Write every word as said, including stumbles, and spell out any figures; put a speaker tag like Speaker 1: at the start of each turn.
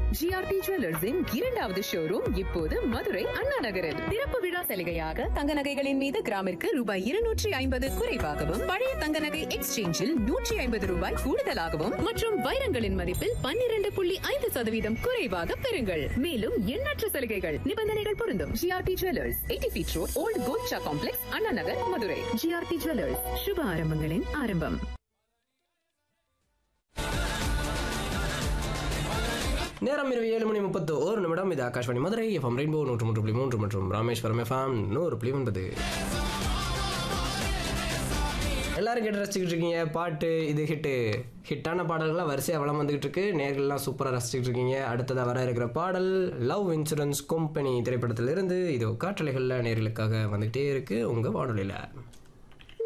Speaker 1: GRT ஜுவல்லர்ஸின் இரண்டாவது showroom இப்போது மதுரை அண்ணா நகரில். திறப்பு விழா சலுகையாக தங்க நகைகளின் மீது கிராமிற்கு ரூபாய் இருநூற்றி ஐம்பது குறைவாகவும், பழைய தங்க நகை எக்ஸ்சேஞ்சில் நூற்றி ஐம்பது ரூபாய் கூடுதலாகவும் மற்றும் வைரங்களின் மதிப்பில் பன்னிரண்டு புள்ளி ஐந்து சதவீதம் குறைவாக பெறுங்கள். மேலும் எண்ணற்ற சலுகைகள், நிபந்தனைகள் பொருந்தும். GRT jewellers, eighty feet road, volt கோல்ட்ஷா complex, Anna Nagar, Madurai. GRT jewellers, சுப ஆரம்பங்களின் ஆரம்பம்.
Speaker 2: நேரம் இரவு ஏழு மணி முப்பத்து ஒரு நிமிடம். இது ஆகாஷ்வாணி மதுரை எஃப்எம் ரெயின்போ நூற்று மூன்று புள்ளி மூன்று மற்றும் ராமேஸ்வரம் எஃப்எம் நூறு புள்ளி ஒன்பது. எல்லாரும் கேட்டு ரசிச்சுக்கிட்டு இருக்கீங்க பாட்டு. இது ஹிட்டு ஹிட்டான பாடல்கள்லாம் வரிசையாக வளம் வந்துகிட்டு இருக்கு. நேர்கள்லாம் சூப்பராக ரசிச்சுக்கிட்டு இருக்கீங்க. அடுத்ததாக வர இருக்கிற பாடல் லவ் இன்சூரன்ஸ் கம்பெனி திரைப்படத்திலிருந்து இது காற்றலைகளில் நேர்களுக்காக வந்துகிட்டே இருக்கு உங்கள் வானொலியில்.